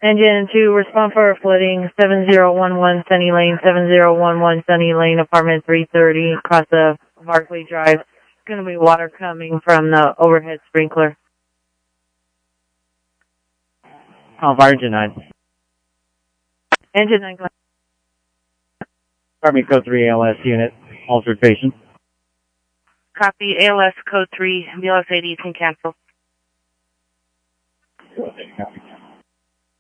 Engine 2, respond for flooding, 7011 Sunny Lane, 7011 Sunny Lane, apartment 330, across the Barclay Drive. It's going to be water coming from the overhead sprinkler. Fire Engine 9. Engine 9. Army Code 3 ALS unit, altered patient. Copy, ALS Code 3, BLS 80 can cancel. Okay, copy.